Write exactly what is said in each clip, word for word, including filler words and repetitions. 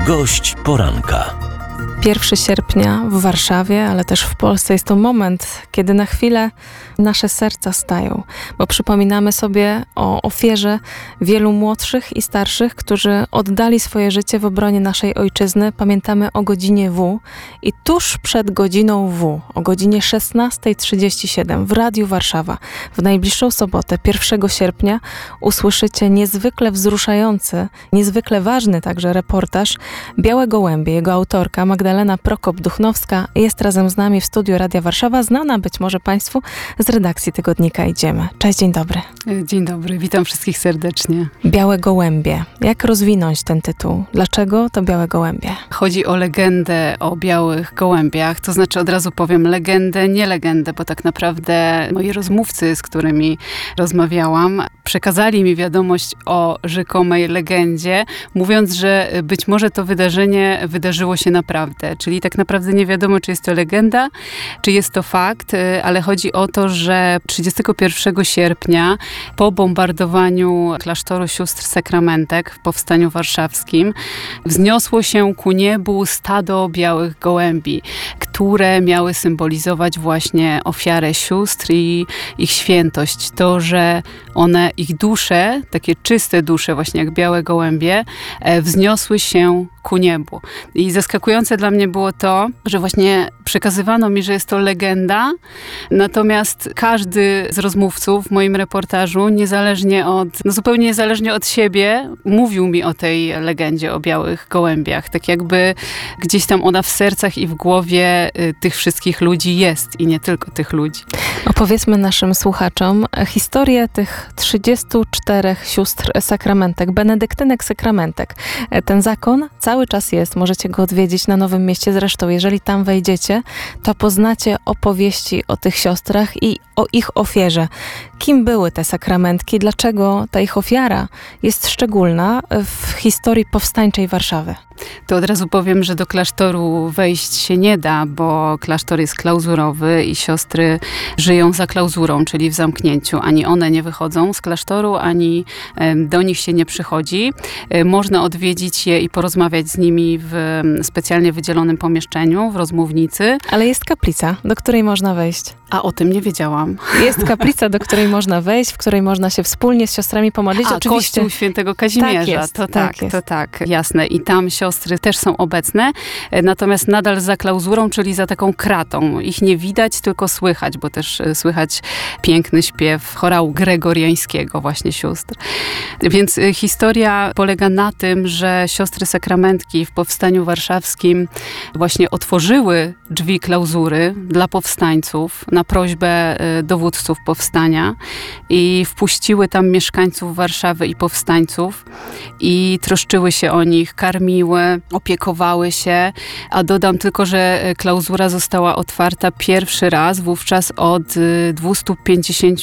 Gość poranka. pierwszego sierpnia w Warszawie, ale też w Polsce jest to moment, kiedy na chwilę nasze serca stają, bo przypominamy sobie o ofierze wielu młodszych i starszych, którzy oddali swoje życie w obronie naszej ojczyzny. Pamiętamy o godzinie W i tuż przed godziną W, o godzinie szesnasta trzydzieści siedem w Radiu Warszawa, w najbliższą sobotę, pierwszego sierpnia, usłyszycie niezwykle wzruszający, niezwykle ważny także reportaż Białe Gołębie. Jego autorka Magdalena Prokop-Duchnowska jest razem z nami w studiu Radia Warszawa, znana być może Państwu z redakcji tygodnika Idziemy. Cześć, dzień dobry. Dzień dobry, witam wszystkich serdecznie. Białe Gołębie. Jak rozwinąć ten tytuł? Dlaczego to Białe Gołębie? Chodzi o legendę o białych gołębiach, to znaczy od razu powiem legendę, nie legendę, bo tak naprawdę moi rozmówcy, z którymi rozmawiałam, przekazali mi wiadomość o rzekomej legendzie, mówiąc, że być może to wydarzenie wydarzyło się naprawdę. Czyli tak naprawdę nie wiadomo, czy jest to legenda, czy jest to fakt, ale chodzi o to, że trzydziestego pierwszego sierpnia po bombardowaniu klasztoru sióstr Sakramentek w Powstaniu Warszawskim wzniosło się ku niebu stado białych gołębi, które miały symbolizować właśnie ofiarę sióstr i ich świętość. To, że one, ich dusze, takie czyste dusze, właśnie jak białe gołębie, wzniosły się ku niebu. I zaskakujące dla mnie było to, że właśnie przekazywano mi, że jest to legenda, natomiast każdy z rozmówców w moim reportażu, niezależnie od, no zupełnie niezależnie od siebie, mówił mi o tej legendzie o białych gołębiach. Tak jakby gdzieś tam ona w sercach i w głowie y, tych wszystkich ludzi jest i nie tylko tych ludzi. Opowiedzmy naszym słuchaczom historię tych trzydziestu czterech sióstr sakramentek, benedyktynek sakramentek. Ten zakon cały czas jest, możecie go odwiedzić na Nowym Mieście. Zresztą, jeżeli tam wejdziecie, to poznacie opowieści o tych siostrach i o ich ofierze. Kim były te sakramentki? Dlaczego ta ich ofiara jest szczególna w historii powstańczej Warszawy? To od razu powiem, że do klasztoru wejść się nie da, bo klasztor jest klauzurowy i siostry żyją za klauzurą, czyli w zamknięciu. Ani one nie wychodzą z klasztoru, ani do nich się nie przychodzi. Można odwiedzić je i porozmawiać z nimi w specjalnie wydzielonym pomieszczeniu, w rozmównicy. Ale jest kaplica, do której można wejść. A o tym nie wiedziałam. Jest kaplica, do której można wejść, w której można się wspólnie z siostrami pomodlić. A, oczywiście. Kościół Świętego Kazimierza. Tak jest, to tak, tak, jest. to tak, jasne. I tam siostry też są obecne, natomiast nadal za klauzurą, czyli za taką kratą. Ich nie widać, tylko słychać, bo też słychać piękny śpiew chorału gregoriańskiego właśnie sióstr. Więc historia polega na tym, że siostry sakramentki w Powstaniu Warszawskim właśnie otworzyły drzwi klauzury dla powstańców na prośbę dowódców powstania i wpuściły tam mieszkańców Warszawy i powstańców i troszczyły się o nich, karmiły, opiekowały się, a dodam tylko, że klauzura została otwarta pierwszy raz wówczas od dwieście pięćdziesiąt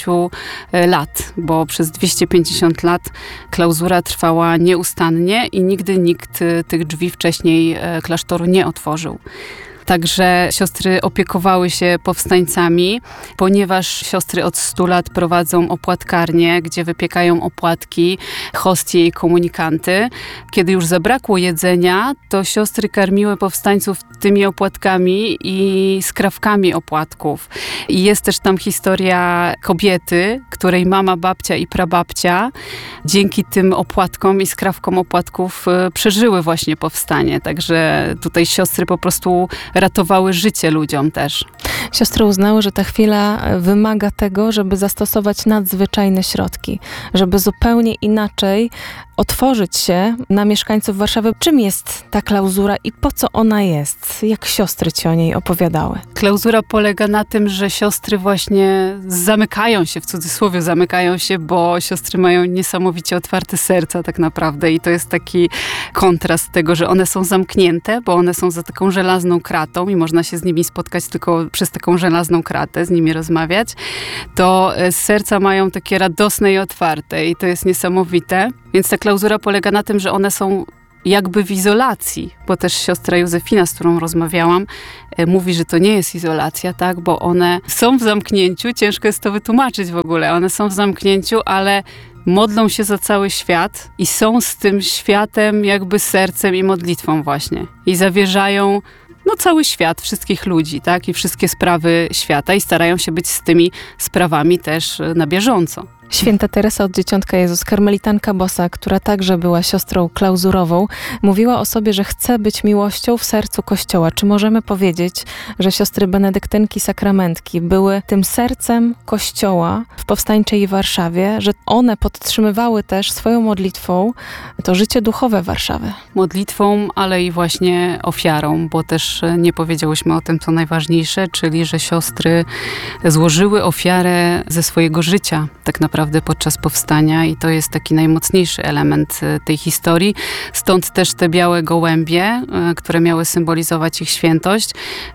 lat, bo przez dwieście pięćdziesiąt lat klauzura trwała nieustannie i nigdy nikt tych drzwi wcześniej klasztoru nie otworzył. Także siostry opiekowały się powstańcami, ponieważ siostry od stu lat prowadzą opłatkarnię, gdzie wypiekają opłatki, hostie i komunikanty. Kiedy już zabrakło jedzenia, to siostry karmiły powstańców tymi opłatkami i skrawkami opłatków. I jest też tam historia kobiety, której mama, babcia i prababcia dzięki tym opłatkom i skrawkom opłatków przeżyły właśnie powstanie. Także tutaj siostry po prostu ratowały życie ludziom też. Siostry uznały, że ta chwila wymaga tego, żeby zastosować nadzwyczajne środki, żeby zupełnie inaczej otworzyć się na mieszkańców Warszawy. Czym jest ta klauzura i po co ona jest? Jak siostry ci o niej opowiadały? Klauzura polega na tym, że siostry właśnie zamykają się, w cudzysłowie zamykają się, bo siostry mają niesamowicie otwarte serca tak naprawdę i to jest taki kontrast tego, że one są zamknięte, bo one są za taką żelazną kratą i można się z nimi spotkać tylko przez taką żelazną kratę, z nimi rozmawiać, to serca mają takie radosne i otwarte i to jest niesamowite. Więc ta klauzura polega na tym, że one są jakby w izolacji, bo też siostra Józefina, z którą rozmawiałam, mówi, że to nie jest izolacja, tak, bo one są w zamknięciu, ciężko jest to wytłumaczyć w ogóle, one są w zamknięciu, ale modlą się za cały świat i są z tym światem jakby sercem i modlitwą właśnie. I zawierzają no cały świat, wszystkich ludzi, tak? I wszystkie sprawy świata i starają się być z tymi sprawami też na bieżąco. Święta Teresa od Dzieciątka Jezus, karmelitanka bosa, która także była siostrą klauzurową, mówiła o sobie, że chce być miłością w sercu Kościoła. Czy możemy powiedzieć, że siostry benedyktynki sakramentki były tym sercem Kościoła w powstańczej Warszawie, że one podtrzymywały też swoją modlitwą to życie duchowe Warszawy? Modlitwą, ale i właśnie ofiarą, bo też nie powiedziałyśmy o tym, co najważniejsze, czyli że siostry złożyły ofiarę ze swojego życia, tak naprawdę podczas powstania i to jest taki najmocniejszy element tej historii. Stąd też te białe gołębie, które miały symbolizować ich świętość.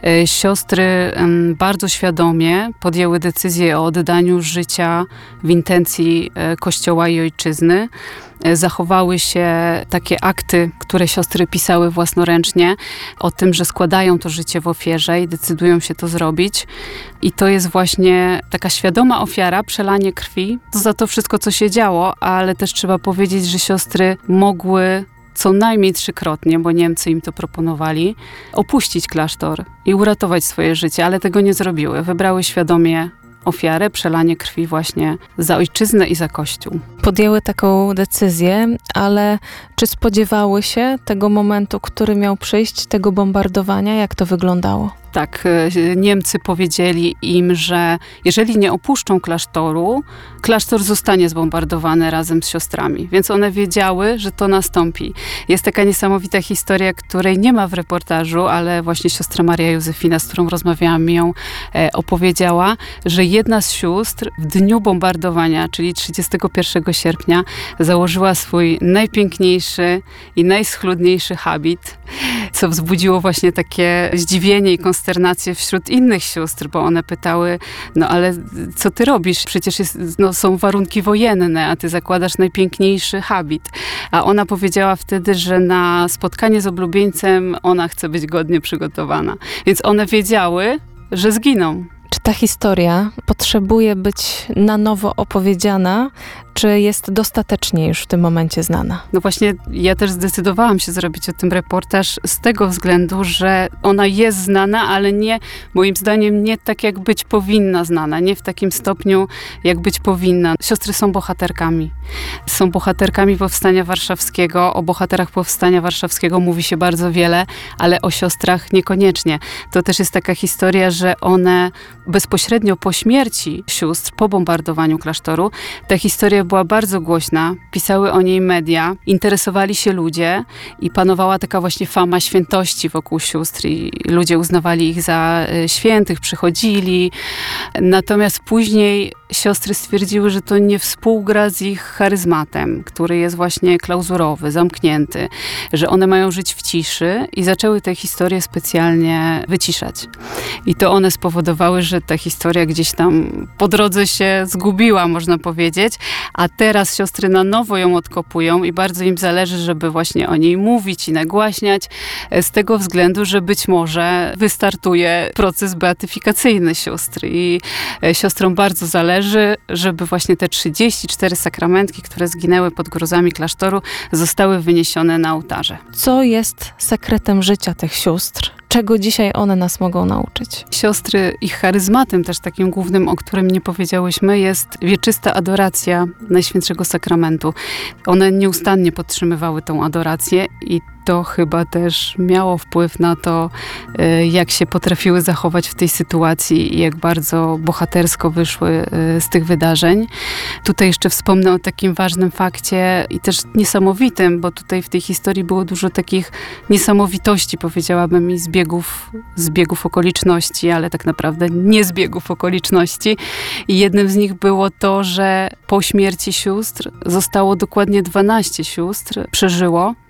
Siostry bardzo świadomie podjęły decyzję o oddaniu życia w intencji Kościoła i Ojczyzny. Zachowały się takie akty, które siostry pisały własnoręcznie o tym, że składają to życie w ofierze i decydują się to zrobić. I to jest właśnie taka świadoma ofiara, przelanie krwi za to wszystko, co się działo, ale też trzeba powiedzieć, że siostry mogły co najmniej trzykrotnie, bo Niemcy im to proponowali, opuścić klasztor i uratować swoje życie, ale tego nie zrobiły. Wybrały świadomie ofiarę, przelanie krwi właśnie za ojczyznę i za Kościół. Podjęły taką decyzję, ale czy spodziewały się tego momentu, który miał przyjść, tego bombardowania? Jak to wyglądało? Tak, Niemcy powiedzieli im, że jeżeli nie opuszczą klasztoru, klasztor zostanie zbombardowany razem z siostrami. Więc one wiedziały, że to nastąpi. Jest taka niesamowita historia, której nie ma w reportażu, ale właśnie siostra Maria Józefina, z którą rozmawiałam, ją e, opowiedziała, że jedna z sióstr w dniu bombardowania, czyli trzydziestego pierwszego sierpnia, założyła swój najpiękniejszy i najschludniejszy habit, co wzbudziło właśnie takie zdziwienie i konsternację wśród innych sióstr, bo one pytały, no ale co ty robisz? Przecież jest, no, są warunki wojenne, a ty zakładasz najpiękniejszy habit. A ona powiedziała wtedy, że na spotkanie z oblubieńcem ona chce być godnie przygotowana. Więc one wiedziały, że zginą. Czy ta historia potrzebuje być na nowo opowiedziana, czy jest dostatecznie już w tym momencie znana? No właśnie, ja też zdecydowałam się zrobić o tym reportaż z tego względu, że ona jest znana, ale nie, moim zdaniem, nie tak jak być powinna znana, nie w takim stopniu, jak być powinna. Siostry są bohaterkami. Są bohaterkami Powstania Warszawskiego. O bohaterach Powstania Warszawskiego mówi się bardzo wiele, ale o siostrach niekoniecznie. To też jest taka historia, że one bezpośrednio po śmierci sióstr, po bombardowaniu klasztoru, ta historia była bardzo głośna, pisały o niej media, interesowali się ludzie i panowała taka właśnie fama świętości wokół sióstr i ludzie uznawali ich za świętych, przychodzili. Natomiast później siostry stwierdziły, że to nie współgra z ich charyzmatem, który jest właśnie klauzurowy, zamknięty, że one mają żyć w ciszy i zaczęły tę historię specjalnie wyciszać. I to one spowodowały, że ta historia gdzieś tam po drodze się zgubiła, można powiedzieć, a teraz siostry na nowo ją odkopują i bardzo im zależy, żeby właśnie o niej mówić i nagłaśniać, z tego względu, że być może wystartuje proces beatyfikacyjny sióstr i siostrom bardzo zależy, żeby właśnie te trzydzieści cztery sakramentki, które zginęły pod gruzami klasztoru, zostały wyniesione na ołtarze. Co jest sekretem życia tych sióstr? Czego dzisiaj one nas mogą nauczyć? Siostry, ich charyzmatem też takim głównym, o którym nie powiedziałyśmy, jest wieczysta adoracja Najświętszego Sakramentu. One nieustannie podtrzymywały tą adorację i to chyba też miało wpływ na to, jak się potrafiły zachować w tej sytuacji i jak bardzo bohatersko wyszły z tych wydarzeń. Tutaj jeszcze wspomnę o takim ważnym fakcie i też niesamowitym, bo tutaj w tej historii było dużo takich niesamowitości, powiedziałabym, i zbiegów, zbiegów okoliczności, ale tak naprawdę nie zbiegów okoliczności. I jednym z nich było to, że po śmierci sióstr zostało dokładnie dwanaście sióstr, przeżyło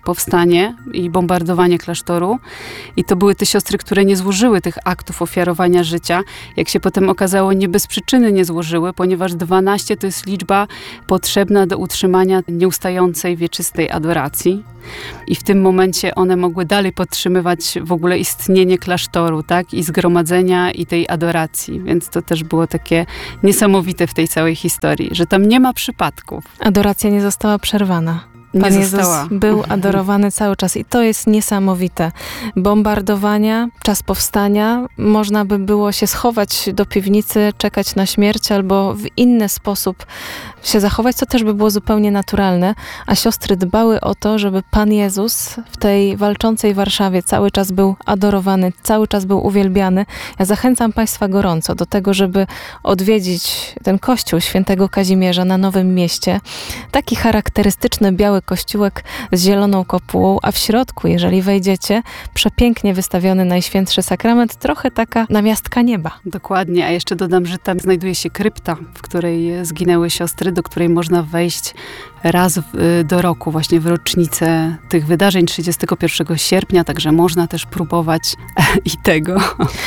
powstanie i bombardowanie klasztoru. I to były te siostry, które nie złożyły tych aktów ofiarowania życia. Jak się potem okazało, nie bez przyczyny nie złożyły, ponieważ dwanaście to jest liczba potrzebna do utrzymania nieustającej, wieczystej adoracji. I w tym momencie one mogły dalej podtrzymywać w ogóle istnienie klasztoru, tak? I zgromadzenia, i tej adoracji. Więc to też było takie niesamowite w tej całej historii, że tam nie ma przypadków. Adoracja nie została przerwana. Pan nie Jezus została. był adorowany cały czas i to jest niesamowite. Bombardowania, czas powstania, można by było się schować do piwnicy, czekać na śmierć albo w inny sposób się zachować, co też by było zupełnie naturalne, a siostry dbały o to, żeby Pan Jezus w tej walczącej Warszawie cały czas był adorowany, cały czas był uwielbiany. Ja zachęcam Państwa gorąco do tego, żeby odwiedzić ten kościół świętego Kazimierza na Nowym Mieście. Taki charakterystyczny biały kościółek z zieloną kopułą, a w środku, jeżeli wejdziecie, przepięknie wystawiony Najświętszy Sakrament, trochę taka namiastka nieba. Dokładnie, a jeszcze dodam, że tam znajduje się krypta, w której zginęły siostry, do której można wejść raz w, do roku, właśnie w rocznicę tych wydarzeń trzydziestego pierwszego sierpnia, także można też próbować i tego.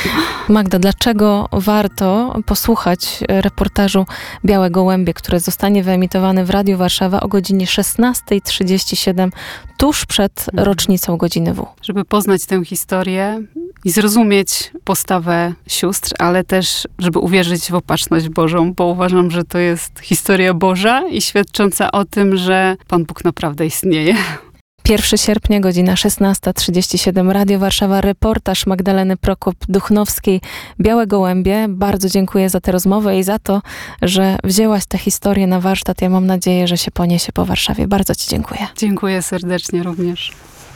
Magda, dlaczego warto posłuchać reportażu Białe Gołębie, które zostanie wyemitowany w Radiu Warszawa o godzinie szesnasta trzydzieści siedem, tuż przed rocznicą Godziny W? Żeby poznać tę historię i zrozumieć postawę sióstr, ale też, żeby uwierzyć w opatrzność Bożą, bo uważam, że to jest historia Boża i świadcząca o tym, że Pan Bóg naprawdę istnieje. pierwszego sierpnia, godzina szesnasta trzydzieści siedem, Radio Warszawa, reportaż Magdaleny Prokop-Duchnowskiej, Białe Gołębie. Bardzo dziękuję za tę rozmowę i za to, że wzięłaś tę historię na warsztat. Ja mam nadzieję, że się poniesie po Warszawie. Bardzo Ci dziękuję. Dziękuję serdecznie również.